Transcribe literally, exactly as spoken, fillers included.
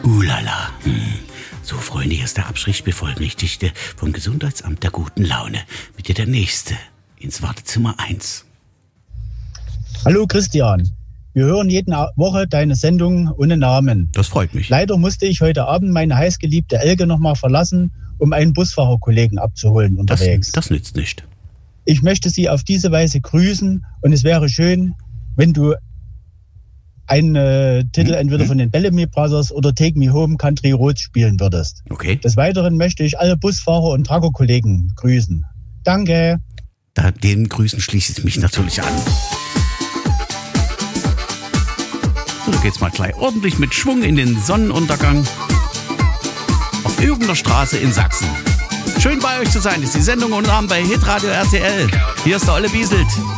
Ulala. Hm. So, Freunde, hier ist der Abstrich-Befolgungsdichte vom Gesundheitsamt der guten Laune. Bitte der Nächste ins Wartezimmer eins. Hallo Christian, wir hören jede Woche deine Sendung ohne Namen. Das freut mich. Leider musste ich heute Abend meine heißgeliebte Elke nochmal verlassen, um einen Busfahrerkollegen abzuholen unterwegs. Das, das nützt nicht. Ich möchte Sie auf diese Weise grüßen und es wäre schön, wenn du einen äh, Titel hm, entweder hm. von den Bellamy Brothers oder Take Me Home Country Roads spielen würdest. Okay. Des Weiteren möchte ich alle Busfahrer und Truckerkollegen grüßen. Danke. Da, den Grüßen schließe ich mich natürlich an. So, geht's mal gleich ordentlich mit Schwung in den Sonnenuntergang auf irgendeiner Straße in Sachsen. Schön bei euch zu sein, das ist die Sendung und Abend bei Hitradio R T L. Hier ist der Olle Bieselt.